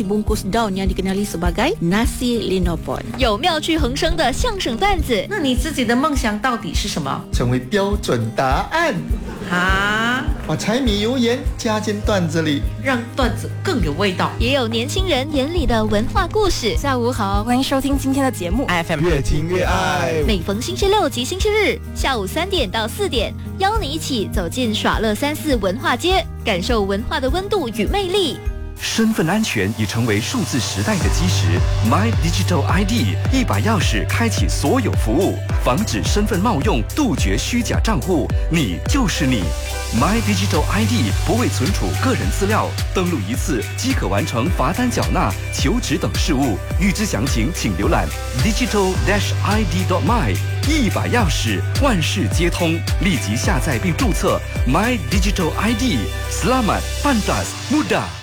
nasi bungkus daun yang dikenali sebagai nasi linopon。 有妙趣横生的相声段子， 那你自己的梦想到底是什么？ 成为标准答案啊！ 把柴米油盐加进段子里， 让段子更有味道。 也有年轻人眼里的文化故事。 下午好，欢迎收听今天的节目 FM 越听越爱。 每逢星期六及星期日下午3点到4点，邀你一起走进耍乐34文化街，感受文化的温度与魅力。 身份安全已成为数字时代的基石。My Digital ID 一把钥匙开启所有服务，防止身份冒用，杜绝虚假账户。你就是你。My Digital ID 不会存储个人资料，登录一次即可完成罚单缴纳、求职等事务。预知详情，请浏览 digital-id.my。一把钥匙，万事皆通。立即下载并注册 My Digital ID。Selamat Pantas Mudah。